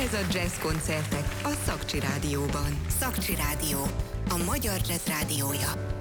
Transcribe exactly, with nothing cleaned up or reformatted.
Ez a Jazz Koncertek a Szakcsi Rádióban. Szakcsi Rádió, a magyar jazz rádiója.